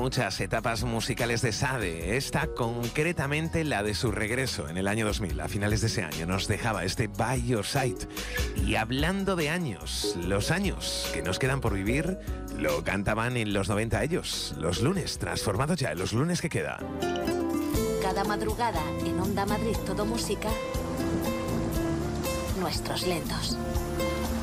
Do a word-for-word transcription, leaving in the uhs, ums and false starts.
muchas etapas musicales de Sade. Esta concretamente la de su regreso en el año dos mil. A finales de ese año nos dejaba este By Your Side. Y hablando de años, los años que nos quedan por vivir lo cantaban en los noventa ellos. Los lunes, transformados ya en los lunes que queda. Cada madrugada en Onda Madrid Todo Música, Nuestros Lentos.